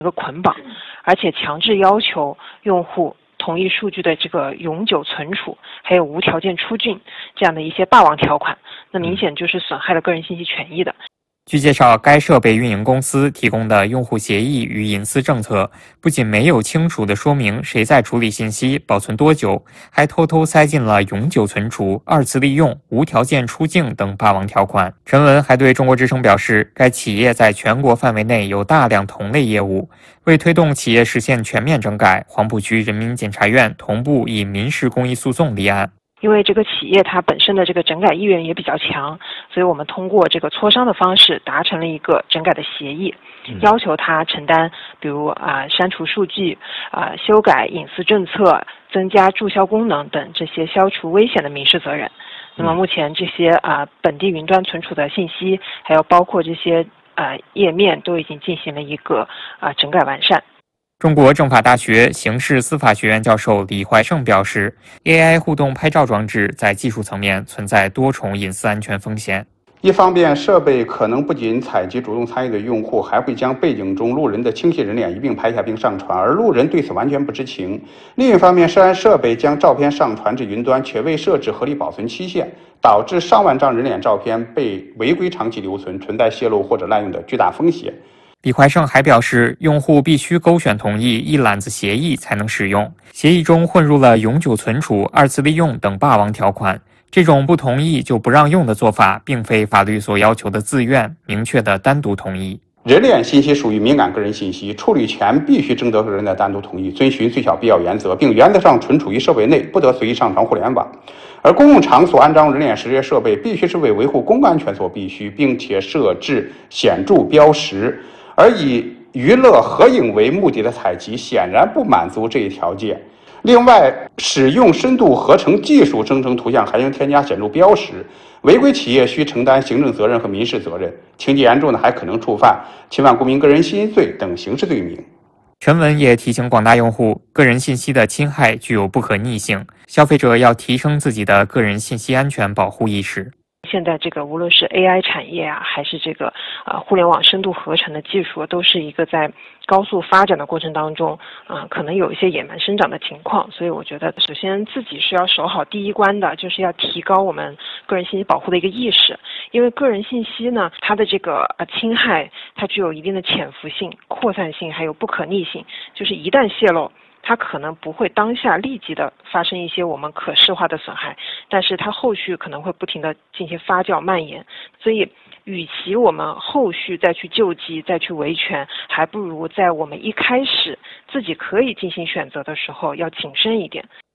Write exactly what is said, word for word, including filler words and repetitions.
一个捆绑，而且强制要求用户同意数据的这个永久存储，还有无条件出境这样的一些霸王条款，那明显就是损害了个人信息权益的。 据介绍，该设备运营公司提供的用户协议与隐私政策，不仅没有清楚地说明谁在处理信息、保存多久，还偷偷塞进了永久存储、二次利用、无条件出境等霸王条款。陈文还对中国之声表示，该企业在全国范围内有大量同类业务，为推动企业实现全面整改，黄浦区人民检察院同步以民事公益诉讼立案。 因为这个企业它本身的这个整改意愿也比较强，所以我们通过这个磋商的方式达成了一个整改的协议，要求他承担比如啊、呃、删除数据啊、呃、修改隐私政策、增加注销功能等这些消除危险的民事责任。那么目前这些啊、呃、本地云端存储的信息，还有包括这些呃页面都已经进行了一个啊、呃、整改完善。 中国政法大学刑事司法学院教授李怀胜表示 ，A I 互动拍照装置在技术层面存在多重隐私安全风险。 一方面，设备可能不仅采集主动参与的用户，还会将背景中路人的清晰人脸一并拍下并上传，而路人对此完全不知情。另一方面，涉案设备将照片上传至云端，却未设置合理保存期限，导致上万张人脸照片被违规长期留存，存在泄露或者滥用的巨大风险。 李怀胜还表示，用户必须勾选同意一揽子协议才能使用，协议中混入了永久存储、二次利用等霸王条款。这种不同意就不让用的做法，并非法律所要求的自愿、明确的单独同意。 人脸信息属于敏感个人信息，处理权必须征得个人的单独同意，遵循最小必要原则，并原则上存储于设备内，不得随意上传互联网。而公共场所安装人脸识别设备，必须是为维护公共安全所必须，并且设置显著标识。而以娱乐合影为目的的采集显然不满足这一条件。另外，使用深度合成技术生成图像还应添加显著标识，违规企业需承担行政责任和民事责任，情节严重的还可能触犯侵犯公民个人信息罪等刑事罪名。 陈文也提醒广大用户，个人信息的侵害具有不可逆性，消费者要提升自己的个人信息安全保护意识。 现在这个无论是 A I 产业啊，还是这个呃互联网深度合成的技术，都是一个在高速发展的过程当中啊、呃，可能有一些野蛮生长的情况。所以我觉得，首先自己是要守好第一关的，就是要提高我们个人信息保护的一个意识。因为个人信息呢，它的这个呃侵害，它具有一定的潜伏性、扩散性，还有不可逆性，就是一旦泄露，它可能不会当下立即的发生一些我们可视化的损害，但是它后续可能会不停的进行发酵蔓延，所以与其我们后续再去救济、再去维权，还不如在我们一开始自己可以进行选择的时候要谨慎一点。